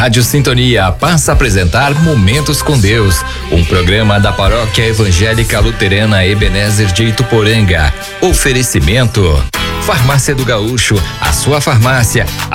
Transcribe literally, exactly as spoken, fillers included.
Rádio Sintonia passa a apresentar Momentos com Deus, um programa da Paróquia Evangélica Luterana Ebenezer de Ituporanga. Oferecimento: Farmácia do Gaúcho, a sua farmácia.